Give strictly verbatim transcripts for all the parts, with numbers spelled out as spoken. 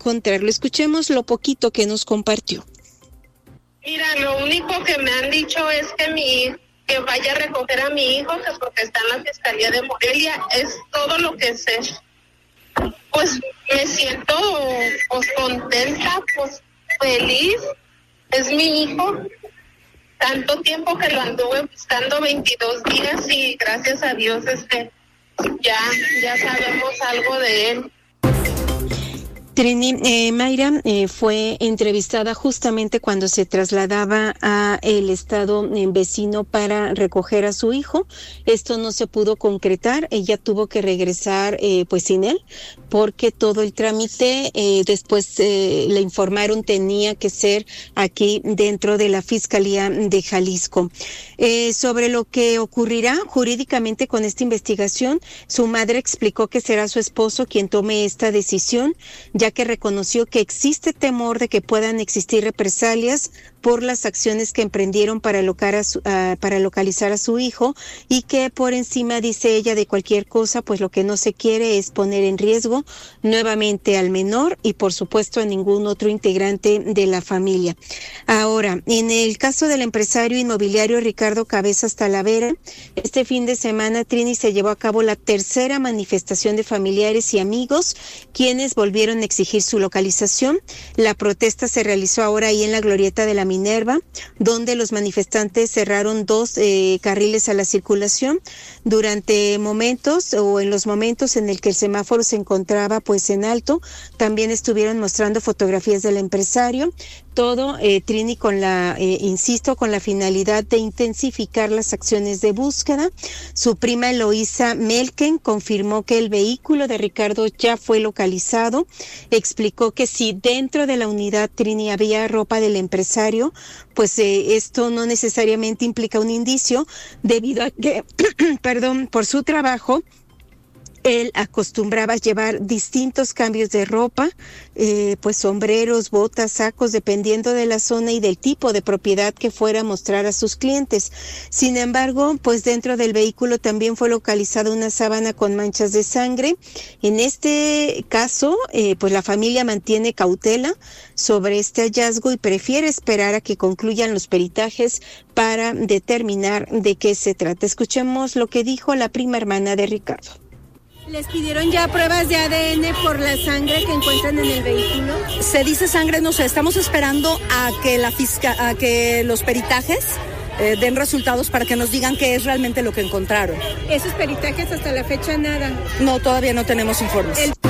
encontrarlo. Escuchemos lo poquito que nos compartió. Mira, lo único que me han dicho es que mi que vaya a recoger a mi hijo, que porque está en la Fiscalía de Morelia, es todo lo que sé. Pues me siento pues contenta, pues feliz, es mi hijo. Tanto tiempo que lo anduve buscando, veintidós días, y gracias a Dios este ya, ya sabemos algo de él. Trini, eh, Mayra eh, fue entrevistada justamente cuando se trasladaba a el estado eh, vecino para recoger a su hijo. Esto no se pudo concretar, ella tuvo que regresar eh, pues sin él, porque todo el trámite eh, después eh, le informaron tenía que ser aquí dentro de la Fiscalía de Jalisco. Eh, sobre lo que ocurrirá jurídicamente con esta investigación, su madre explicó que será su esposo quien tome esta decisión, ya que reconoció que existe temor de que puedan existir represalias por las acciones que emprendieron para, locar a su, uh, para localizar a su hijo, y que por encima, dice ella, de cualquier cosa, pues lo que no se quiere es poner en riesgo nuevamente al menor y por supuesto a ningún otro integrante de la familia. Ahora, en el caso del empresario inmobiliario Ricardo Cabezas Talavera, este fin de semana, Trini, se llevó a cabo la tercera manifestación de familiares y amigos, quienes volvieron a exigir su localización. La protesta se realizó ahora ahí en la glorieta de la Minerva, donde los manifestantes cerraron dos eh, carriles a la circulación durante momentos o en los momentos en el que el semáforo se encontraba pues en alto. También estuvieron mostrando fotografías del empresario, todo eh, Trini con la, eh, insisto, con la finalidad de intensificar las acciones de búsqueda. Su prima Eloísa Melken confirmó que el vehículo de Ricardo ya fue localizado. Explicó que si dentro de la unidad, Trini, había ropa del empresario, pues eh, esto no necesariamente implica un indicio, debido a que, perdón, por su trabajo, él acostumbraba llevar distintos cambios de ropa, eh, pues sombreros, botas, sacos, dependiendo de la zona y del tipo de propiedad que fuera a mostrar a sus clientes. Sin embargo, pues dentro del vehículo también fue localizada una sábana con manchas de sangre. En este caso, eh, pues la familia mantiene cautela sobre este hallazgo y prefiere esperar a que concluyan los peritajes para determinar de qué se trata. Escuchemos lo que dijo la prima hermana de Ricardo. ¿Les pidieron ya pruebas de A D N por la sangre que encuentran en el vehículo? Se dice sangre, no sé, estamos esperando a que la fisca, a que los peritajes eh, den resultados para que nos digan qué es realmente lo que encontraron. ¿Esos peritajes hasta la fecha nada? No, todavía no tenemos informes. El...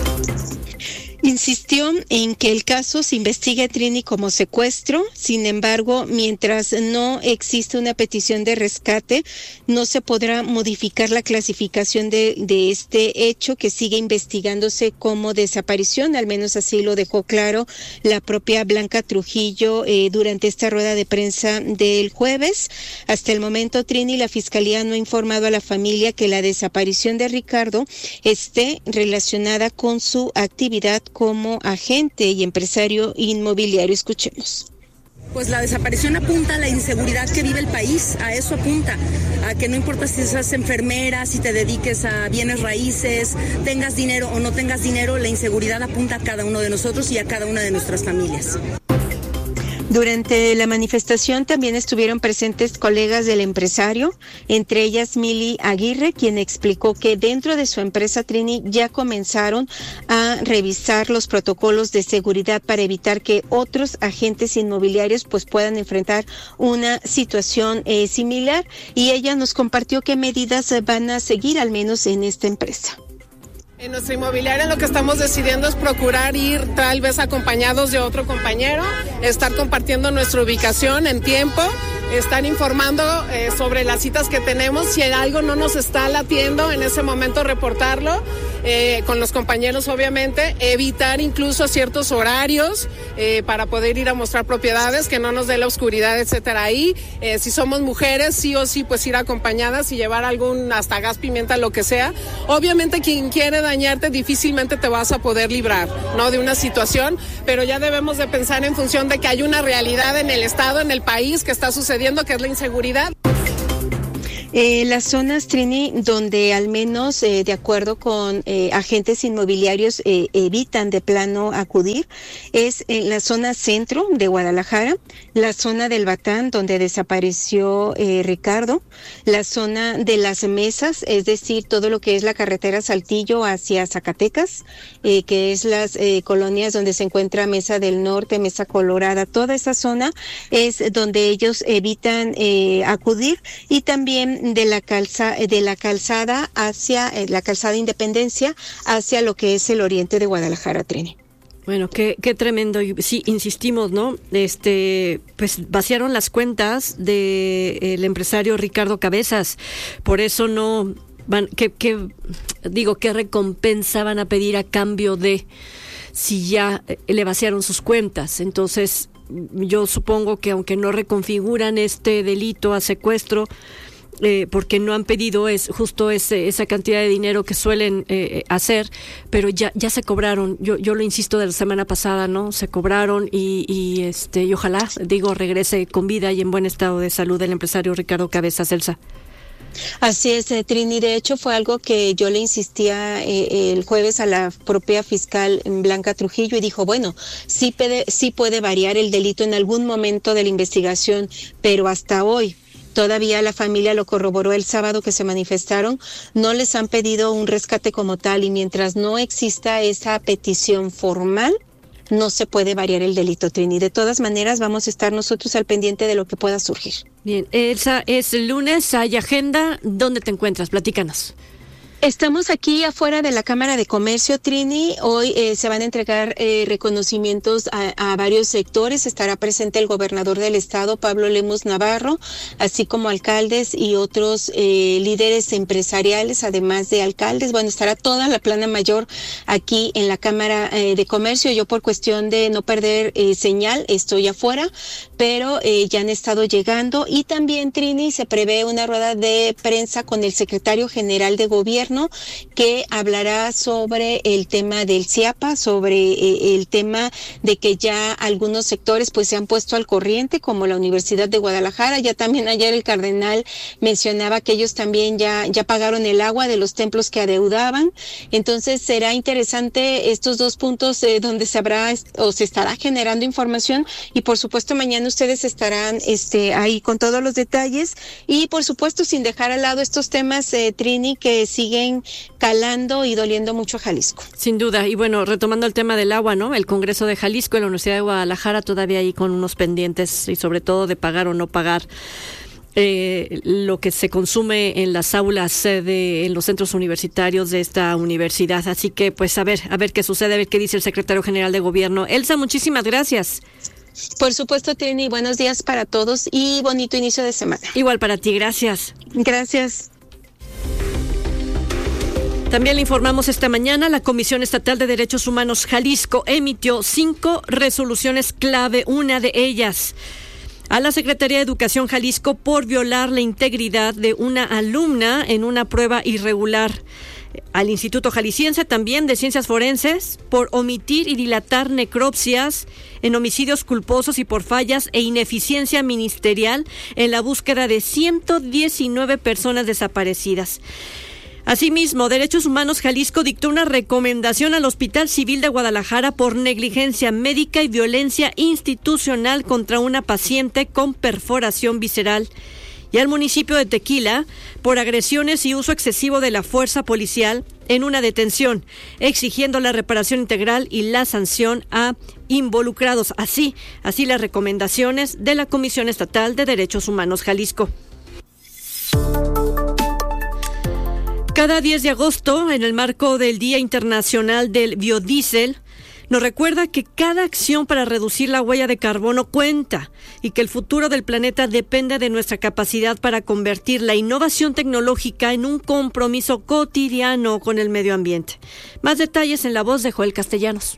Insistió en que el caso se investigue, Trini, como secuestro. Sin embargo, mientras no existe una petición de rescate, no se podrá modificar la clasificación de, de este hecho, que sigue investigándose como desaparición. Al menos así lo dejó claro la propia Blanca Trujillo eh, durante esta rueda de prensa del jueves. Hasta el momento, Trini, la Fiscalía no ha informado a la familia que la desaparición de Ricardo esté relacionada con su actividad como agente y empresario inmobiliario. Escuchemos. Pues la desaparición apunta a la inseguridad que vive el país, a eso apunta, a que no importa si seas enfermera, si te dediques a bienes raíces, tengas dinero o no tengas dinero, la inseguridad apunta a cada uno de nosotros y a cada una de nuestras familias. Durante la manifestación también estuvieron presentes colegas del empresario, entre ellas Mili Aguirre, quien explicó que dentro de su empresa, Trini, ya comenzaron a revisar los protocolos de seguridad para evitar que otros agentes inmobiliarios pues puedan enfrentar una situación eh, similar, y ella nos compartió qué medidas van a seguir, al menos en esta empresa. En nuestra inmobiliaria lo que estamos decidiendo es procurar ir tal vez acompañados de otro compañero, estar compartiendo nuestra ubicación en tiempo, estar informando eh, sobre las citas que tenemos. Si algo no nos está latiendo, en ese momento reportarlo eh, con los compañeros, obviamente, evitar incluso ciertos horarios eh, para poder ir a mostrar propiedades, que no nos dé la oscuridad, etcétera. Ahí, eh, si somos mujeres, sí o sí, pues ir acompañadas y llevar algún, hasta gas, pimienta, lo que sea. Obviamente quien quiere dañarte difícilmente te vas a poder librar, ¿no?, de una situación, pero ya debemos de pensar en función de que hay una realidad en el estado, en el país, que está sucediendo, que es la inseguridad. Eh, las zonas, Trini, donde al menos eh, de acuerdo con eh, agentes inmobiliarios eh, evitan de plano acudir, es en la zona centro de Guadalajara, la zona del Batán, donde desapareció eh, Ricardo, la zona de las mesas, es decir, todo lo que es la carretera Saltillo hacia Zacatecas, eh, que es las eh, colonias donde se encuentra Mesa del Norte, Mesa Colorada, toda esa zona es donde ellos evitan eh, acudir, y también de la calza, de la calzada hacia eh, la calzada Independencia hacia lo que es el oriente de Guadalajara, Trini. Bueno, qué, qué tremendo. Y sí, insistimos, ¿no? Este, pues vaciaron las cuentas de el empresario Ricardo Cabezas. Por eso no van, que, que digo, qué recompensa van a pedir a cambio de si ya le vaciaron sus cuentas. Entonces, yo supongo que aunque no reconfiguran este delito a secuestro, Eh, porque no han pedido es justo ese, esa cantidad de dinero que suelen eh, hacer, pero ya ya se cobraron. Yo yo lo insisto de la semana pasada, ¿no? Se cobraron y, y este y ojalá, digo, regrese con vida y en buen estado de salud el empresario Ricardo Cabezas. Elsa. Así es, eh, Trini. De hecho, fue algo que yo le insistía eh, el jueves a la propia fiscal Blanca Trujillo, y dijo, bueno, sí puede, sí puede variar el delito en algún momento de la investigación, pero hasta hoy, todavía la familia lo corroboró el sábado que se manifestaron, no les han pedido un rescate como tal, y mientras no exista esa petición formal, no se puede variar el delito, Trini. De todas maneras, vamos a estar nosotros al pendiente de lo que pueda surgir. Bien, Elsa, es el lunes, hay agenda. ¿Dónde te encuentras? Platícanos. Estamos aquí afuera de la Cámara de Comercio, Trini. Hoy eh, se van a entregar eh, reconocimientos a, a varios sectores. Estará presente el gobernador del estado, Pablo Lemus Navarro, así como alcaldes y otros eh, líderes empresariales, además de alcaldes. Bueno, estará toda la plana mayor aquí en la Cámara eh, de Comercio. Yo, por cuestión de no perder eh, señal, estoy afuera, pero eh, ya han estado llegando. Y también, Trini, se prevé una rueda de prensa con el secretario general de Gobierno, que hablará sobre el tema del CIAPA, sobre eh, el tema de que ya algunos sectores pues se han puesto al corriente, como la Universidad de Guadalajara. Ya también ayer el cardenal mencionaba que ellos también ya, ya pagaron el agua de los templos que adeudaban. Entonces será interesante estos dos puntos eh, donde se habrá o se estará generando información, y por supuesto mañana ustedes estarán este ahí con todos los detalles, y por supuesto sin dejar al lado estos temas, eh, Trini, que siguen calando y doliendo mucho a Jalisco. Sin duda. Y bueno, retomando el tema del agua, ¿no? El Congreso de Jalisco y la Universidad de Guadalajara todavía ahí con unos pendientes, y sobre todo de pagar o no pagar eh, lo que se consume en las aulas eh, de en los centros universitarios de esta universidad. Así que pues a ver, a ver qué sucede, a ver qué dice el secretario general de Gobierno. Elsa, muchísimas gracias. Por supuesto, Trini, buenos días para todos y bonito inicio de semana. Igual para ti, gracias. Gracias. También le informamos esta mañana, la Comisión Estatal de Derechos Humanos Jalisco emitió cinco resoluciones clave, una de ellas a la Secretaría de Educación Jalisco por violar la integridad de una alumna en una prueba irregular. Al Instituto Jalisciense también de Ciencias Forenses por omitir y dilatar necropsias en homicidios culposos y por fallas e ineficiencia ministerial en la búsqueda de ciento diecinueve personas desaparecidas. Asimismo, Derechos Humanos Jalisco dictó una recomendación al Hospital Civil de Guadalajara por negligencia médica y violencia institucional contra una paciente con perforación visceral, y al municipio de Tequila por agresiones y uso excesivo de la fuerza policial en una detención, exigiendo la reparación integral y la sanción a involucrados. Así, así las recomendaciones de la Comisión Estatal de Derechos Humanos Jalisco. Cada diez de agosto, en el marco del Día Internacional del Biodiesel, nos recuerda que cada acción para reducir la huella de carbono cuenta y que el futuro del planeta depende de nuestra capacidad para convertir la innovación tecnológica en un compromiso cotidiano con el medio ambiente. Más detalles en la voz de Joel Castellanos.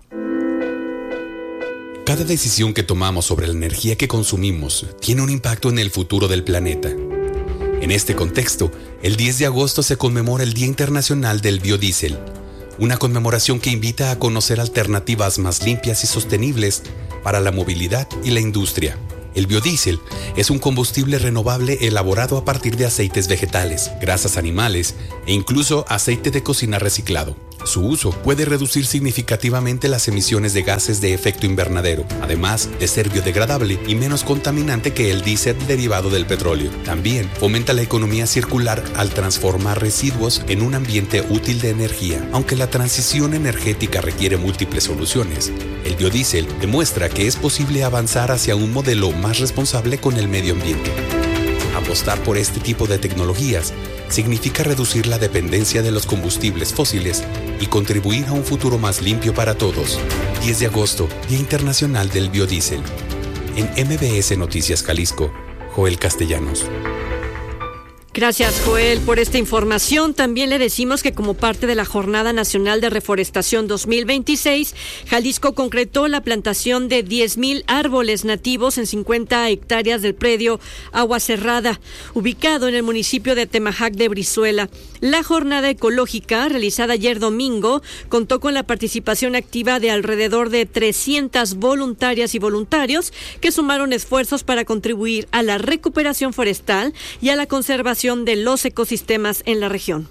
Cada decisión que tomamos sobre la energía que consumimos tiene un impacto en el futuro del planeta. En este contexto, el diez de agosto se conmemora el Día Internacional del Biodiesel, una conmemoración que invita a conocer alternativas más limpias y sostenibles para la movilidad y la industria. El biodiesel es un combustible renovable elaborado a partir de aceites vegetales, grasas animales e incluso aceite de cocina reciclado. Su uso puede reducir significativamente las emisiones de gases de efecto invernadero, además de ser biodegradable y menos contaminante que el diésel derivado del petróleo. También fomenta la economía circular al transformar residuos en un ambiente útil de energía. Aunque la transición energética requiere múltiples soluciones, el biodiesel demuestra que es posible avanzar hacia un modelo más responsable con el medio ambiente. Apostar por este tipo de tecnologías significa reducir la dependencia de los combustibles fósiles y contribuir a un futuro más limpio para todos. diez de agosto, Día Internacional del Biodiesel. En M B S Noticias Jalisco, Joel Castellanos. Gracias, Joel, por esta información. También le decimos que como parte de la Jornada Nacional de Reforestación dos mil veintiséis, Jalisco concretó la plantación de diez mil árboles nativos en cincuenta hectáreas del predio Agua Cerrada, ubicado en el municipio de Atemajac de Brizuela. La jornada ecológica, realizada ayer domingo, contó con la participación activa de alrededor de trescientas voluntarias y voluntarios que sumaron esfuerzos para contribuir a la recuperación forestal y a la conservación de los ecosistemas en la región.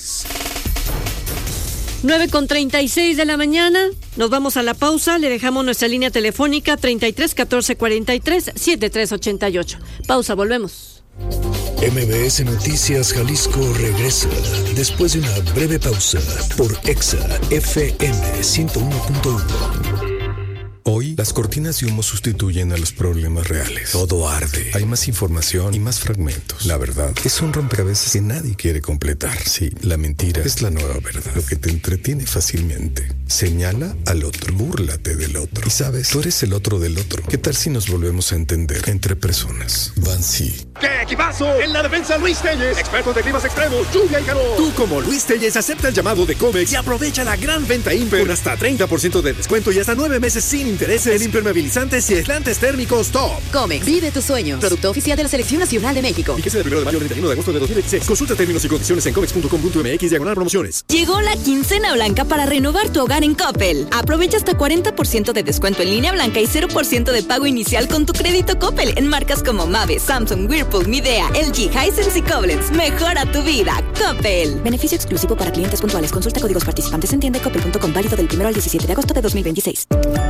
nueve con treinta y seis de la mañana, nos vamos a la pausa, le dejamos nuestra línea telefónica treinta y tres catorce cuarenta y tres setenta y tres ochenta y ocho. Pausa, volvemos. M B S Noticias Jalisco regresa después de una breve pausa por Exa F M ciento uno punto uno. Hoy, las cortinas de humo sustituyen a los problemas reales. Todo arde. Hay más información y más fragmentos. La verdad es un rompecabezas que nadie quiere completar. Sí, la mentira es la nueva verdad. Lo que te entretiene fácilmente. Señala al otro. Búrlate del otro. Y sabes, tú eres el otro del otro. ¿Qué tal si nos volvemos a entender entre personas? Bansi. ¡Qué equipazo! En la defensa, Luis Telles, experto de climas extremos, lluvia y calor. Tú, como Luis Telles, acepta el llamado de Comex y aprovecha la gran venta Imper con hasta treinta por ciento de descuento y hasta nueve meses sin intereses en impermeabilizantes y aislantes térmicos Top. Comex, vive tus sueños. Producto oficial de la Selección Nacional de México. Y que sea del primero de mayo al treinta y uno de agosto de dos mil veintiséis. Consulta términos y condiciones en comex punto com punto m x diagonal promociones. Llegó la quincena blanca para renovar tu hogar en Coppel. Aprovecha hasta cuarenta por ciento de descuento en línea blanca y cero por ciento de pago inicial con tu crédito Coppel en marcas como Mave, Samsung, Whirlpool, Midea, L G, Hisense y Koblenz. Mejora tu vida. Coppel. Beneficio exclusivo para clientes puntuales. Consulta códigos participantes en tienda coppel punto com. Válido del primero al diecisiete de agosto de dos mil veintiséis.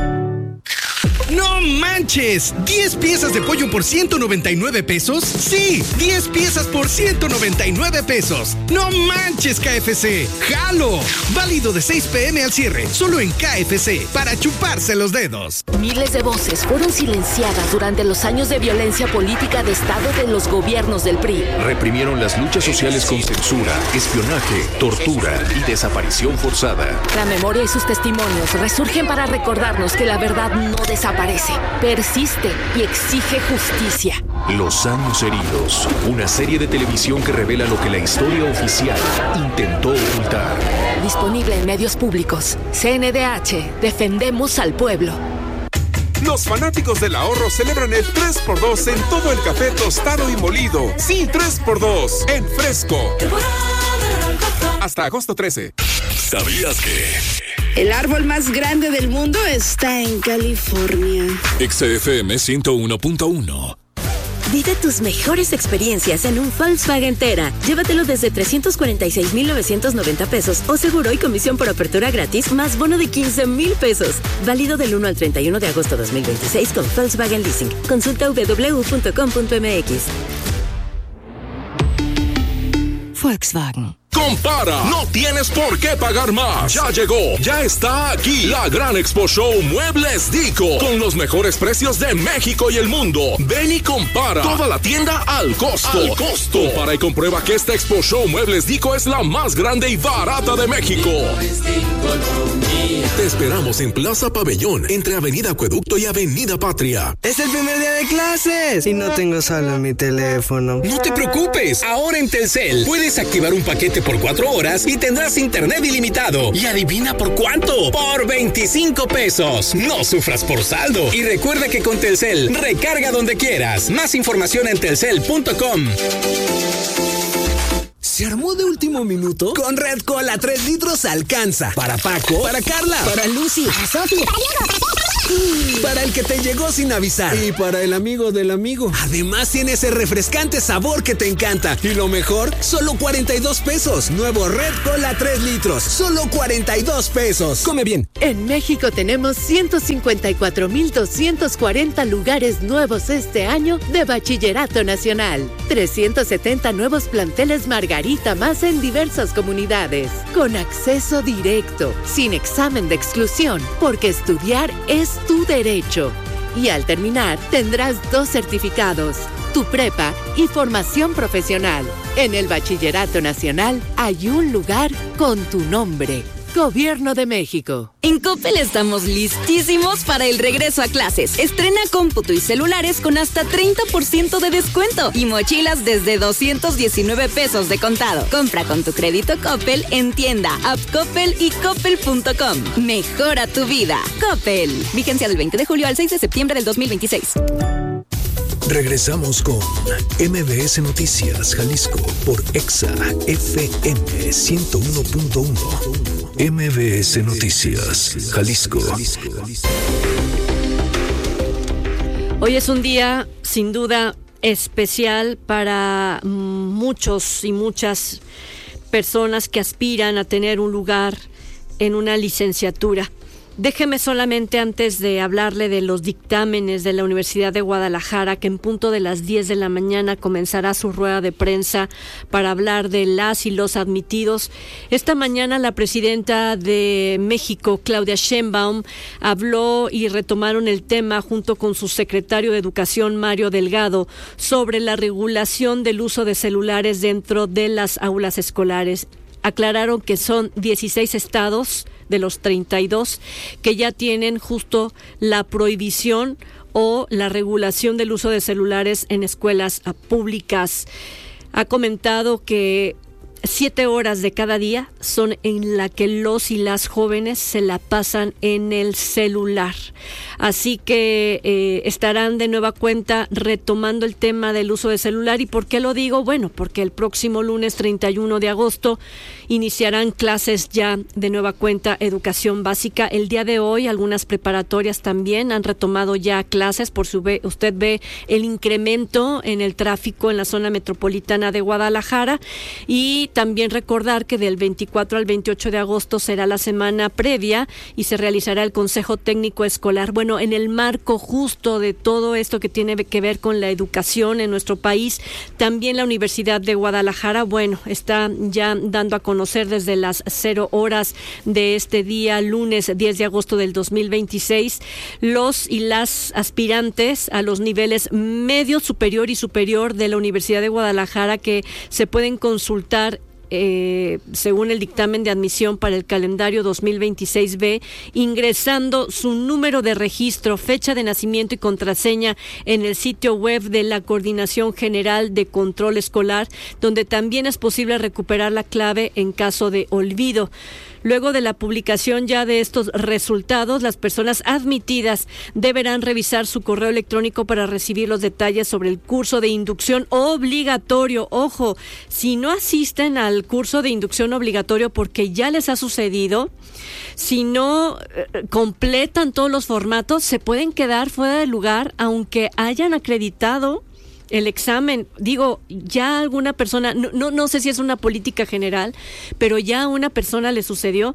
¡No manches! ¿diez piezas de pollo por ciento noventa y nueve pesos? ¡Sí! ¡diez piezas por ciento noventa y nueve pesos! ¡No manches, K F C! ¡Jalo! Válido de seis p m al cierre, solo en K F C, para chuparse los dedos. Miles de voces fueron silenciadas durante los años de violencia política de Estado de los gobiernos del P R I. Reprimieron las luchas sociales con censura, espionaje, tortura y desaparición forzada. La memoria y sus testimonios resurgen para recordarnos que la verdad no desaparece. Persiste y exige justicia. Los años heridos, una serie de televisión que revela lo que la historia oficial intentó ocultar. Disponible en medios públicos. C N D H, defendemos al pueblo. Los fanáticos del ahorro celebran el tres por dos en todo el café tostado y molido. Sí, tres por dos en Fresco. Hasta agosto trece. ¿Sabías que? El árbol más grande del mundo está en California. X F M ciento uno punto uno. Vive tus mejores experiencias en un Volkswagen Tera. Llévatelo desde trescientos cuarenta y seis mil novecientos noventa pesos o seguro y comisión por apertura gratis más bono de quince mil pesos. Válido del uno al treinta y uno de agosto de dos mil veintiséis con Volkswagen Leasing. Consulta w w w punto com punto m x. Volkswagen. Compara, no tienes por qué pagar más. Ya llegó, ya está aquí la gran Expo Show Muebles Dico, con los mejores precios de México y el mundo. Ven y compara, toda la tienda al costo. Al costo. Compara y comprueba que esta Expo Show Muebles Dico es la más grande y barata de México. Te esperamos en Plaza Pabellón, entre Avenida Acueducto y Avenida Patria. Es el primer día de clases y no tengo saldo en mi teléfono. No te preocupes, ahora en Telcel puedes activar un paquete por cuatro horas y tendrás internet ilimitado. ¿Y adivina por cuánto? Por veinticinco pesos. No sufras por saldo. Y recuerda que con Telcel, recarga donde quieras. Más información en telcel punto com. ¿Se armó de último minuto? Con Red Cola tres litros alcanza. Para Paco, para Carla, para Lucy, para Sofi, para Diego, para Para el que te llegó sin avisar. Y para el amigo del amigo. Además tiene ese refrescante sabor que te encanta. Y lo mejor, solo cuarenta y dos pesos. Nuevo Red Cola tres litros. Solo cuarenta y dos pesos. Come bien. En México tenemos ciento cincuenta y cuatro mil doscientos cuarenta lugares nuevos este año de Bachillerato Nacional. trescientos setenta nuevos planteles Margarita más en diversas comunidades. Con acceso directo, sin examen de exclusión, porque estudiar es tu derecho. Y al terminar, tendrás dos certificados, tu prepa y formación profesional. En el Bachillerato Nacional hay un lugar con tu nombre. Gobierno de México. En Coppel estamos listísimos para el regreso a clases. Estrena cómputo y celulares con hasta treinta por ciento de descuento y mochilas desde doscientos diecinueve pesos de contado. Compra con tu crédito Coppel en tienda, app Coppel y coppel punto com. Mejora tu vida. Coppel. Vigencia del veinte de julio al seis de septiembre del dos mil veintiséis. Regresamos con M B S Noticias Jalisco por Exa F M ciento uno punto uno. M B S Noticias Jalisco. Hoy es un día sin duda especial para muchos y muchas personas que aspiran a tener un lugar en una licenciatura. Déjeme solamente, antes de hablarle de los dictámenes de la Universidad de Guadalajara, que en punto de las diez de la mañana comenzará su rueda de prensa para hablar de las y los admitidos. Esta mañana la presidenta de México, Claudia Sheinbaum, habló y retomaron el tema junto con su secretario de Educación, Mario Delgado, sobre la regulación del uso de celulares dentro de las aulas escolares. Aclararon que son dieciséis estados de los treinta y dos que ya tienen justo la prohibición o la regulación del uso de celulares en escuelas públicas. Ha comentado que siete horas de cada día son en la que los y las jóvenes se la pasan en el celular. Así que eh, estarán de nueva cuenta retomando el tema del uso de celular. ¿Y por qué lo digo? Bueno, porque el próximo lunes treinta y uno de agosto iniciarán clases ya de nueva cuenta educación básica. El día de hoy algunas preparatorias también han retomado ya clases. Por su ve, usted ve el incremento en el tráfico en la zona metropolitana de Guadalajara. Y también recordar que del veinticuatro al veintiocho de agosto será la semana previa y se realizará el Consejo Técnico Escolar. Bueno, en el marco justo de todo esto que tiene que ver con la educación en nuestro país, también la Universidad de Guadalajara, bueno, está ya dando a conocer desde las cero horas de este día, lunes diez de agosto del dos mil veintiséis, los y las aspirantes a los niveles medio, superior y superior de la Universidad de Guadalajara, que se pueden consultar Eh, según el dictamen de admisión para el calendario dos mil veintiséis B, ingresando su número de registro, fecha de nacimiento y contraseña en el sitio web de la Coordinación General de Control Escolar, donde también es posible recuperar la clave en caso de olvido. Luego de la publicación ya de estos resultados, las personas admitidas deberán revisar su correo electrónico para recibir los detalles sobre el curso de inducción obligatorio. Ojo, si no asisten al curso de inducción obligatorio porque ya les ha sucedido, si no eh, completan todos los formatos, se pueden quedar fuera de lugar aunque hayan acreditado el examen. Digo, ya alguna persona, no, no, no sé si es una política general, pero ya a una persona le sucedió.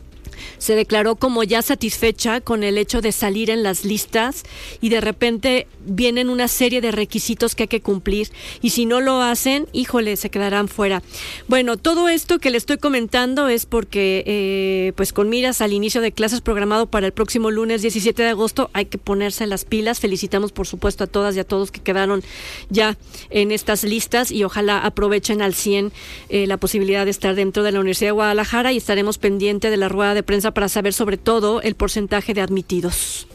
Se declaró como ya satisfecha con el hecho de salir en las listas y de repente vienen una serie de requisitos que hay que cumplir y si no lo hacen, híjole, se quedarán fuera. Bueno, todo esto que le estoy comentando es porque eh, pues con miras al inicio de clases programado para el próximo lunes diecisiete de agosto hay que ponerse las pilas. Felicitamos por supuesto a todas y a todos que quedaron ya en estas listas y ojalá aprovechen al cien eh, la posibilidad de estar dentro de la Universidad de Guadalajara y estaremos pendientes de la rueda de prensa para saber sobre todo el porcentaje de admitidos.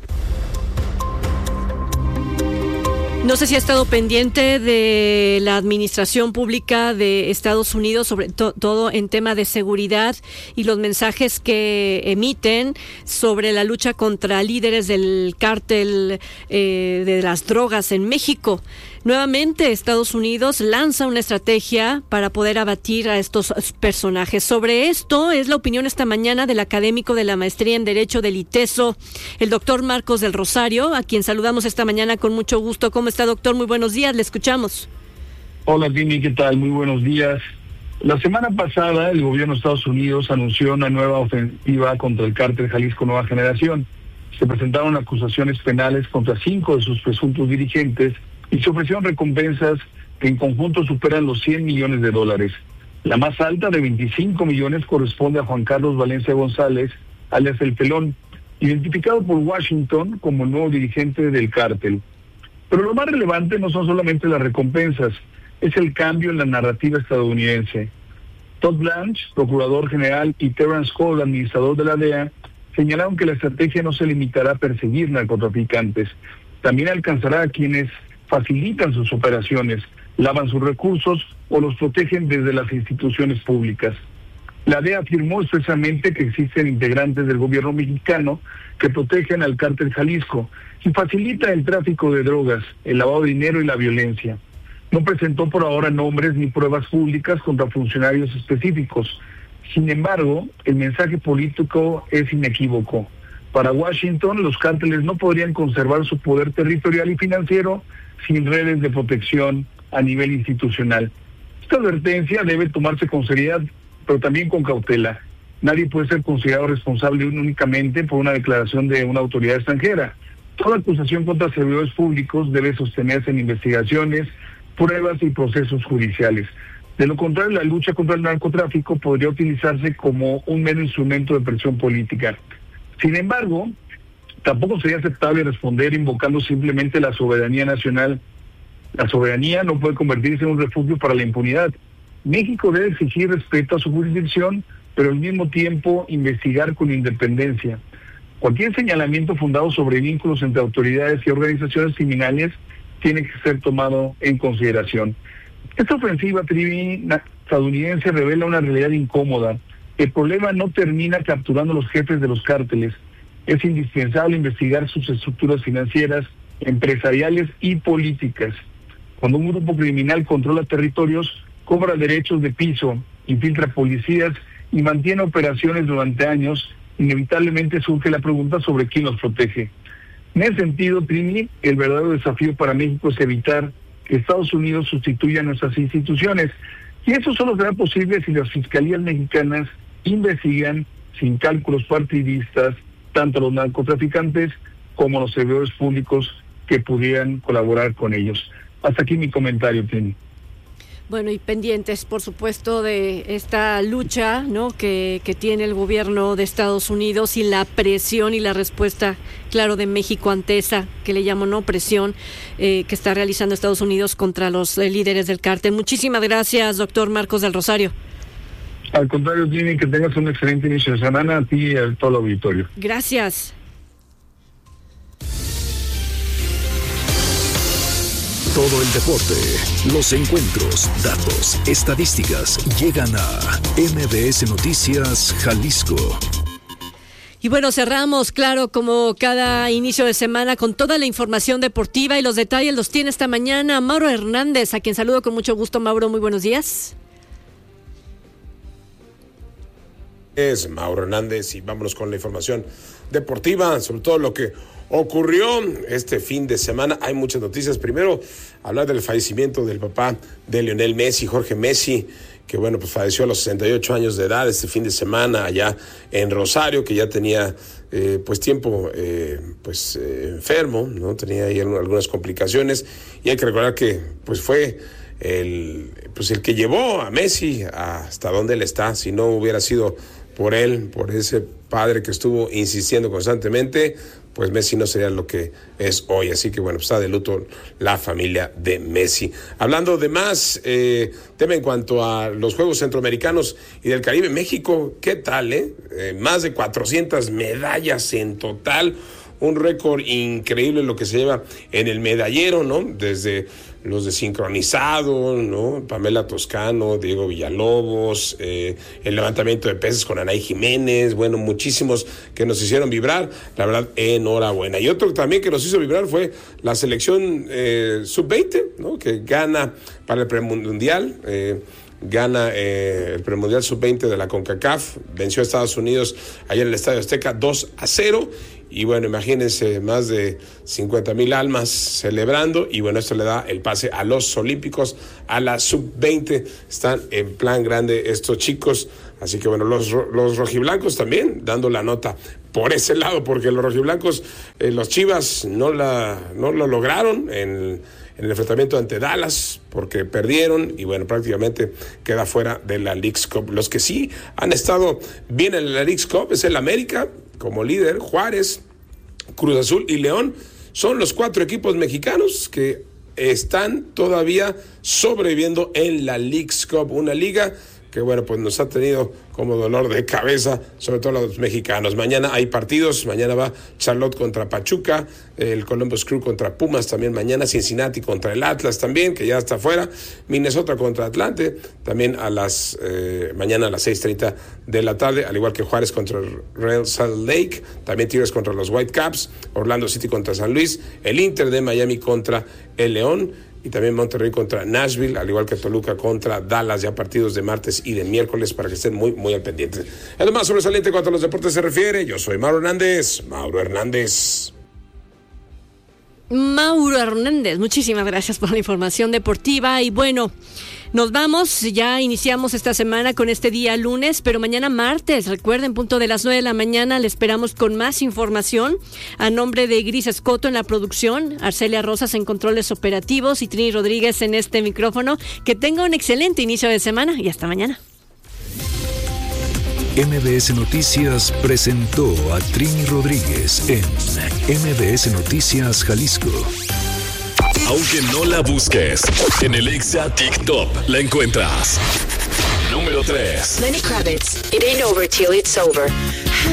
No sé si ha estado pendiente de la administración pública de Estados Unidos, sobre to- todo en tema de seguridad y los mensajes que emiten sobre la lucha contra líderes del cártel eh, de las drogas en México. Nuevamente, Estados Unidos lanza una estrategia para poder abatir a estos personajes. Sobre esto es la opinión esta mañana del académico de la maestría en Derecho del ITESO, el doctor Marcos del Rosario, a quien saludamos esta mañana con mucho gusto. ¿Cómo está, doctor? Muy buenos días, le escuchamos. Hola, Tini, ¿qué tal? Muy buenos días. La semana pasada, el gobierno de Estados Unidos anunció una nueva ofensiva contra el cártel Jalisco Nueva Generación. Se presentaron acusaciones penales contra cinco de sus presuntos dirigentes y se ofrecieron recompensas que en conjunto superan los cien millones de dólares. La más alta, de veinticinco millones, corresponde a Juan Carlos Valencia González, alias El Pelón, identificado por Washington como nuevo dirigente del cártel. Pero lo más relevante no son solamente las recompensas, es el cambio en la narrativa estadounidense. Todd Blanche, procurador general, y Terrence Cole, administrador de la D E A, señalaron que la estrategia no se limitará a perseguir narcotraficantes, también alcanzará a quienes facilitan sus operaciones, lavan sus recursos o los protegen desde las instituciones públicas. La D E A afirmó expresamente que existen integrantes del gobierno mexicano que protegen al cártel Jalisco y facilitan el tráfico de drogas, el lavado de dinero y la violencia. No presentó por ahora nombres ni pruebas públicas contra funcionarios específicos. Sin embargo, el mensaje político es inequívoco. Para Washington, los cárteles no podrían conservar su poder territorial y financiero sin redes de protección a nivel institucional. Esta advertencia debe tomarse con seriedad, pero también con cautela. Nadie puede ser considerado responsable únicamente por una declaración de una autoridad extranjera. Toda acusación contra servidores públicos debe sostenerse en investigaciones, pruebas y procesos judiciales. De lo contrario, la lucha contra el narcotráfico podría utilizarse como un mero instrumento de presión política. Sin embargo, tampoco sería aceptable responder invocando simplemente la soberanía nacional. La soberanía no puede convertirse en un refugio para la impunidad. México debe exigir respeto a su jurisdicción, pero al mismo tiempo investigar con independencia. Cualquier señalamiento fundado sobre vínculos entre autoridades y organizaciones criminales tiene que ser tomado en consideración. Esta ofensiva trivi estadounidense revela una realidad incómoda. El problema no termina capturando a los jefes de los cárteles. Es indispensable investigar sus estructuras financieras, empresariales y políticas. Cuando un grupo criminal controla territorios, cobra derechos de piso, infiltra policías y mantiene operaciones durante años, inevitablemente surge la pregunta sobre quién los protege. En ese sentido, Trini, el verdadero desafío para México es evitar que Estados Unidos sustituya nuestras instituciones. Y eso solo será posible si las fiscalías mexicanas investigan sin cálculos partidistas tanto a los narcotraficantes como a los servidores públicos que pudieran colaborar con ellos. Hasta aquí mi comentario, Trini. Bueno, y pendientes, por supuesto, de esta lucha, ¿no?, que, que tiene el gobierno de Estados Unidos y la presión y la respuesta, claro, de México ante esa, que le llamo, ¿no?, presión eh, que está realizando Estados Unidos contra los eh, líderes del cártel. Muchísimas gracias, doctor Marcos del Rosario. Al contrario, Jimmy, que tengas un excelente inicio de semana a ti y a todo el auditorio. Gracias. Todo el deporte, los encuentros, datos, estadísticas, llegan a M B S Noticias Jalisco. Y bueno, cerramos, claro, como cada inicio de semana, con toda la información deportiva, y los detalles los tiene esta mañana Mauro Hernández, a quien saludo con mucho gusto. Mauro, muy buenos días. Es Mauro Hernández y vámonos con la información deportiva, sobre todo lo que ocurrió este fin de semana. Hay muchas noticias. Primero, hablar del fallecimiento del papá de Lionel Messi, Jorge Messi, que bueno, pues falleció a los sesenta y ocho años de edad este fin de semana allá en Rosario, que ya tenía eh, pues tiempo eh, pues eh, enfermo, ¿no? Tenía ahí algunas complicaciones, y hay que recordar que pues fue el pues el que llevó a Messi hasta donde él está. Si no hubiera sido por él, por ese padre que estuvo insistiendo constantemente, pues Messi no sería lo que es hoy. Así que bueno, pues está de luto la familia de Messi. Hablando de más, eh, tema en cuanto a los Juegos Centroamericanos y del Caribe, México, ¿qué tal, eh? eh más de cuatrocientas medallas en total. un récord increíble lo que se lleva en el medallero, ¿no? Desde los de sincronizado, ¿no? Pamela Toscano, Diego Villalobos, eh, el levantamiento de pesas con Anaí Jiménez, bueno, muchísimos que nos hicieron vibrar, la verdad, enhorabuena. Y otro también que nos hizo vibrar fue la selección eh, sub veinte, ¿no? Que gana para el premundial, eh, gana eh, el premundial sub veinte de la CONCACAF, venció a Estados Unidos allá en el Estadio Azteca dos a cero. Y bueno, imagínense, más de cincuenta mil almas celebrando. Y bueno, esto le da el pase a los Olímpicos, a la sub veinte. Están en plan grande estos chicos. Así que bueno, los, los rojiblancos también dando la nota por ese lado, porque los rojiblancos, eh, los Chivas no, la, no lo lograron en, en el enfrentamiento ante Dallas, porque perdieron y bueno, prácticamente queda fuera de la Leagues Cup. Los que sí han estado bien en la Leagues Cup es el América, como líder, Juárez, Cruz Azul y León. Son los cuatro equipos mexicanos que están todavía sobreviviendo en la Leagues Cup, una liga que bueno, pues nos ha tenido como dolor de cabeza, sobre todo a los mexicanos. Mañana hay partidos, mañana va Charlotte contra Pachuca, el Columbus Crew contra Pumas también mañana, Cincinnati contra el Atlas también, que ya está fuera, Minnesota contra Atlante, también a las eh, mañana a las seis treinta de la tarde, al igual que Juárez contra Real Salt Lake, también Tigres contra los Whitecaps, Orlando City contra San Luis, el Inter de Miami contra el León, y también Monterrey contra Nashville, al igual que Toluca contra Dallas, ya partidos de martes y de miércoles para que estén muy, muy al pendiente. Es lo más sobresaliente cuanto a los deportes se refiere. Yo soy Mauro Hernández. Mauro Hernández. Mauro Hernández, muchísimas gracias por la información deportiva. Y bueno, nos vamos, ya iniciamos esta semana con este día lunes, pero mañana martes, recuerden, punto de las nueve de la mañana, le esperamos con más información. A nombre de Gris Escoto en la producción, Arcelia Rosas en controles operativos y Trini Rodríguez en este micrófono. Que tenga un excelente inicio de semana y hasta mañana. M B S Noticias presentó a Trini Rodríguez en M B S Noticias Jalisco. Aunque no la busques, en el Exa TikTok la encuentras. Número tres. Lenny Kravitz, It Ain't Over Till It's Over.